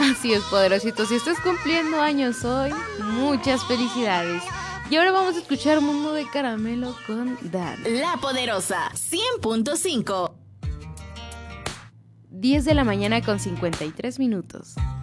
Así es, poderosito. Si estás cumpliendo años hoy, muchas felicidades. Y ahora vamos a escuchar Mundo de Caramelo con Dan. La Poderosa 100.5. 10 de la mañana con 53 minutos.